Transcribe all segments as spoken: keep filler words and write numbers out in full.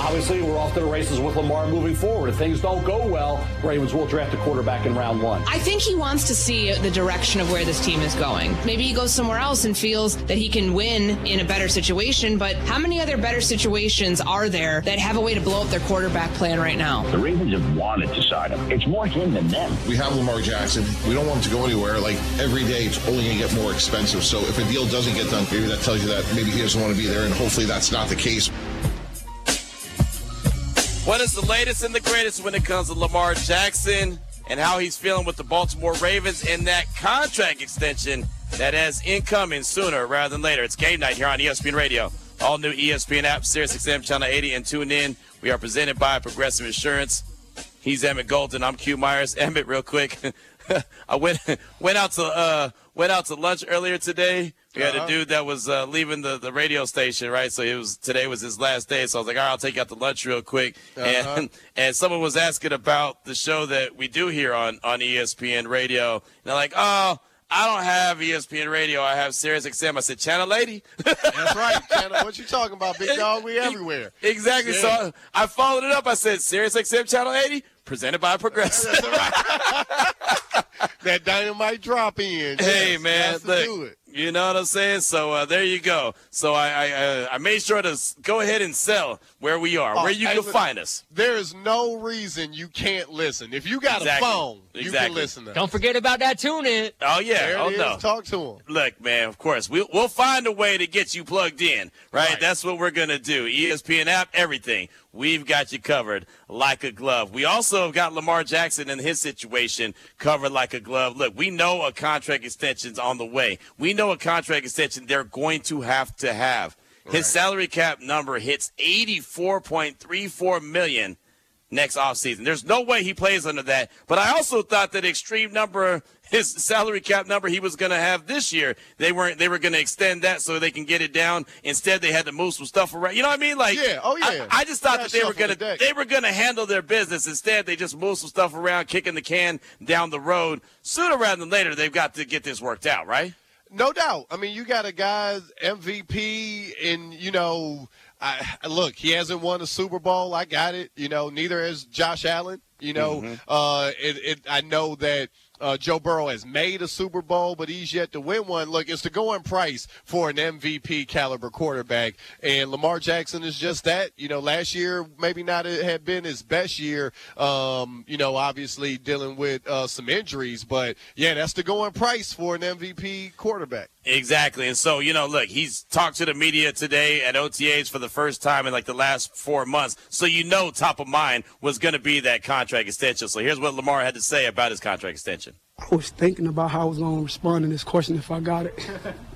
obviously, we're off to the races with Lamar moving forward. If things don't go well, Ravens will draft a quarterback in round one. I think he wants to see the direction of where this team is going. Maybe he goes somewhere else and feels that he can win in a better situation, but how many other better situations are there that have a way to blow up their quarterback plan right now? The Ravens have wanted to sign him. It's more him than them. We have Lamar Jackson. We don't want him to go anywhere. Like, every day it's only going to get more expensive. So if a deal doesn't get done, maybe that tells you that maybe he doesn't want to be there, and hopefully that's not the case. What is the latest and the greatest when it comes to Lamar Jackson and how he's feeling with the Baltimore Ravens and that contract extension that has incoming sooner rather than later? It's game night here on E S P N Radio. All new E S P N app, Sirius X M Channel eighty, and tune in. We are presented by Progressive Insurance. He's Emmett Golden. I'm Q Myers. Emmett, real quick. I went went out to uh, went out to lunch earlier today. We had uh-huh. a dude that was uh, leaving the, the radio station, right? So it was today was his last day. So I was like, all right, I'll take you out to lunch real quick. Uh-huh. And and someone was asking about the show that we do here on, on E S P N Radio. And they're like, oh, I don't have E S P N Radio. I have Sirius X M. I said, Channel eighty. That's right, Channel. What you talking about, big dog? We everywhere. Exactly. Yeah. So I followed it up. I said, Sirius X M Channel eighty, presented by Progressive. That's right. That dynamite drop in. Hey, yes, man, has to look, do it. you know what I'm saying? So uh, there you go. So I I, uh, I made sure to s- go ahead and sell where we are, Oh, where you hey, can look, find us. There's no reason you can't listen. If you got Exactly. a phone, you Exactly. can listen to Don't forget about that tune-in. Oh, yeah. There oh, it is. no. Talk to him. Look, man, of course, we'll, we'll find a way to get you plugged in, right? Right. That's what we're going to do. E S P N app, everything. We've got you covered like a glove. We also have got Lamar Jackson and his situation covered like a glove. Look, we know a contract extension's on the way. We know a contract extension they're going to have to have. His Right. salary cap number hits eighty-four point three four million dollars next offseason. There's no way he plays under that. But I also thought that extreme number, his salary cap number he was going to have this year, they weren't. They were going to extend that so they can get it down. Instead, they had to move some stuff around. You know what I mean? Like, Yeah, oh, yeah. I, I just thought Gotta that they were shuffle going the to deck. they were going to handle their business. Instead, they just moved some stuff around, kicking the can down the road. Sooner rather than later, they've got to get this worked out, right? No doubt. I mean, you got a guy's M V P, and, you know, I, look, he hasn't won a Super Bowl. I got it. You know, neither has Josh Allen. You know, Mm-hmm. uh, it, it, I know that uh, Joe Burrow has made a Super Bowl, but he's yet to win one. Look, it's the going price for an M V P caliber quarterback, and Lamar Jackson is just that. You know, last year maybe not it had been his best year. Um, you know, obviously dealing with uh, some injuries, but yeah, that's the going price for an M V P quarterback. Exactly. And so, you know, look, he's talked to the media today at O T As for the first time in like the last four months. So, you know, top of mind was going to be that contract extension. So here's what Lamar had to say about his contract extension. I was thinking about how I was going to respond to this question if I got it.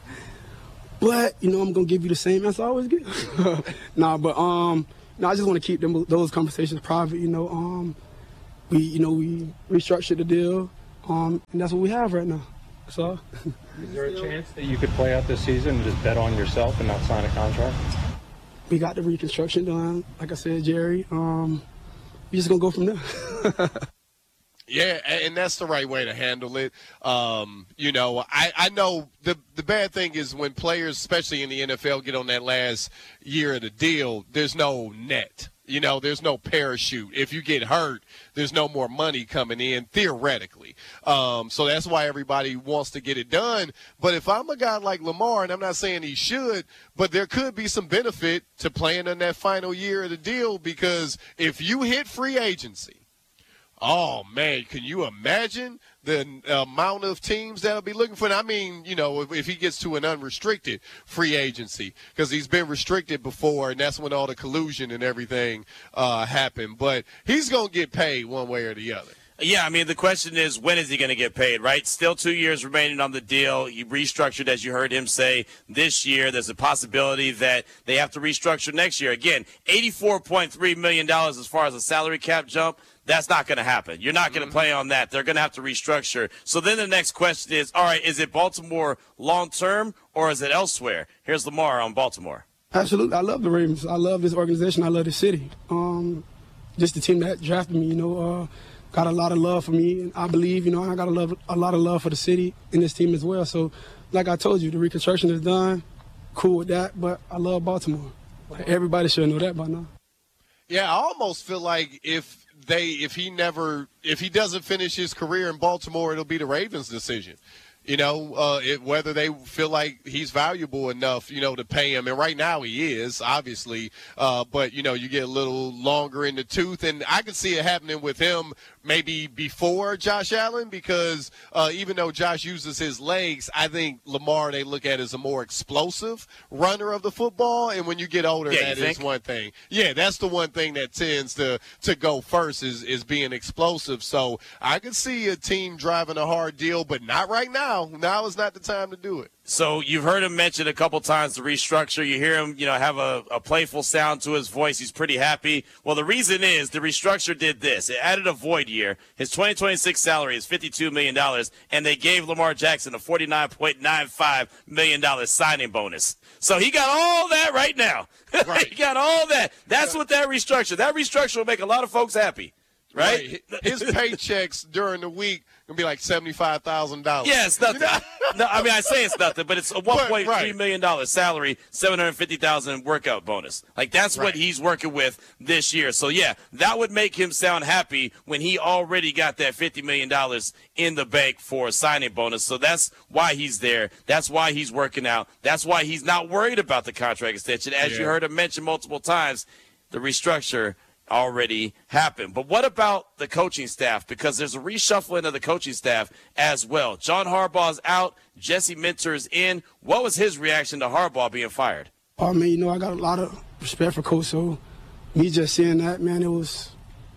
But, you know, I'm going to give you the same answer I always give. nah, but um, no, I just want to keep them those conversations private, you know. Um, we, you know, we restructured the deal, um, and that's what we have right now. So. Is there a chance that you could play out this season and just bet on yourself and not sign a contract? We got the reconstruction done, like I said, Jerry. Um, we're just going to go from there. Yeah, and that's the right way to handle it. Um, you know, I, I know the the bad thing is when players, especially in the N F L, get on that last year of the deal, there's no net. You know, there's no parachute. If you get hurt, there's no more money coming in, theoretically. Um, so that's why everybody wants to get it done. But if I'm a guy like Lamar, and I'm not saying he should, but there could be some benefit to playing in that final year of the deal, because if you hit free agency, oh, man, can you imagine the amount of teams that'll be looking for him? I mean, you know, if, if he gets to an unrestricted free agency, because he's been restricted before, and that's when all the collusion and everything uh, happened. But he's going to get paid one way or the other. Yeah, I mean, the question is, when is he going to get paid, right? Still two years remaining on the deal. He restructured, as you heard him say, this year. There's a possibility that they have to restructure next year. Again, eighty-four point three million dollars as far as a salary cap jump. That's not going to happen. You're not going to mm-hmm. play on that. They're going to have to restructure. So then the next question is, all right, is it Baltimore long-term or is it elsewhere? Here's Lamar on Baltimore. Absolutely. I love the Ravens. I love this organization. I love the city. Um, just the team that drafted me, you know, uh, got a lot of love for me. And I believe, you know, I got a, love, a lot of love for the city and this team as well. So, like I told you, the reconstruction is done. Cool with that. But I love Baltimore. Everybody should know that by now. Yeah, I almost feel like if they, if he never, if he doesn't finish his career in Baltimore, it'll be the Ravens' decision. You know, uh, it, whether they feel like he's valuable enough, you know, to pay him. And right now he is, obviously. Uh, but, you know, you get a little longer in the tooth. And I can see it happening with him maybe before Josh Allen because uh, even though Josh uses his legs, I think Lamar they look at as a more explosive runner of the football. And when you get older, Yeah, that you is think? one thing. Yeah, that's the one thing that tends to, to go first is, is being explosive. So I could see a team driving a hard deal, but not right now. Now is not the time to do it. So you've heard him mention a couple times the restructure. You hear him, you know, have a, a playful sound to his voice. He's pretty happy. Well, the reason is the restructure did this. It added a void year. His twenty twenty-six salary is fifty-two million dollars, and they gave Lamar Jackson a forty-nine point nine five million dollars signing bonus. So he got all that right now. Right. He got all that. That's what that restructure. That restructure will make a lot of folks happy, right? Right. His paychecks during the week gonna be like seventy-five thousand dollars. Yeah, it's nothing. No, I mean, I say it's nothing, but it's a one point three million dollars salary, seven hundred fifty thousand dollars workout bonus. Like, that's Right. what he's working with this year. So, yeah, that would make him sound happy when he already got that fifty million dollars in the bank for a signing bonus. So that's why he's there. That's why he's working out. That's why he's not worried about the contract extension. As you Yeah. heard him mention multiple times, the restructure already happened. But what about the coaching staff? Because there's a reshuffling of the coaching staff as well. John Harbaugh's out. Jesse Minter's in. What was his reaction to Harbaugh being fired? I mean, you know, I got a lot of respect for Coach, so me just seeing that, man, it was,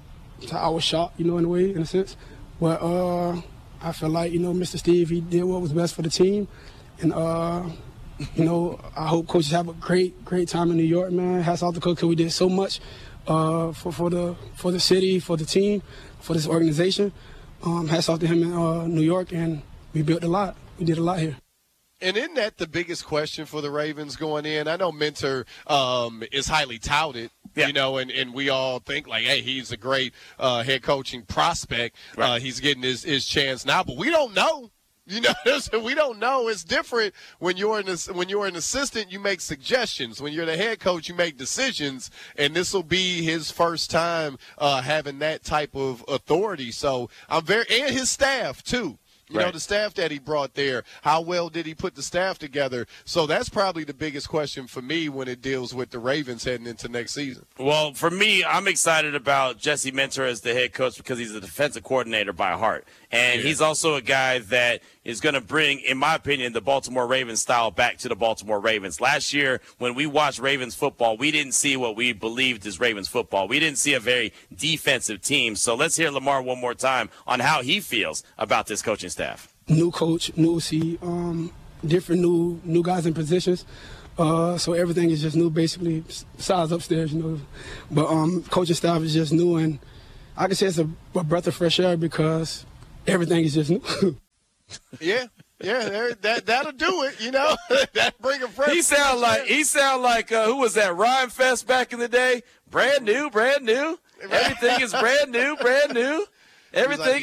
I was shocked, you know, in a way, in a sense. But uh, I feel like, you know, Mister Steve, he did what was best for the team. And, uh, you know, I hope coaches have a great, great time in New York, man. Hats off to Coach, because we did so much uh, for, for, the, for the city, for the team, for this organization. Um, hats off to him in uh, New York, and we built a lot. We did a lot here. And isn't that the biggest question for the Ravens going in? I know Minter um, is highly touted, Yeah. you know, and, and we all think like, hey, he's a great uh, head coaching prospect. Right. Uh, he's getting his, his chance now, but we don't know. You know, we don't know. It's different when you're an when you're an assistant. You make suggestions. When you're the head coach, you make decisions. And this will be his first time uh, having that type of authority. So I'm very and his staff too. You Right. know, the staff that he brought there, how well did he put the staff together? So that's probably the biggest question for me when it deals with the Ravens heading into next season. Well, for me, I'm excited about Jesse Minter as the head coach because he's a defensive coordinator by heart. And Yeah. he's also a guy that is going to bring, in my opinion, the Baltimore Ravens style back to the Baltimore Ravens. Last year, when we watched Ravens football, we didn't see what we believed is Ravens football. We didn't see a very defensive team. So let's hear Lamar one more time on how he feels about this coaching staff. New coach, new O C, um, different new new guys in positions. Uh, so everything is just new, basically, besides upstairs, you know. But um, coaching staff is just new, and I can say it's a, a breath of fresh air because everything is just new. Yeah, yeah, there, that that'll do it. You know, that bring a fresh. He sound like he sound like uh, who was that? Rhyme Fest back in the day. Brand new, brand new. Everything is brand new, brand new. Everything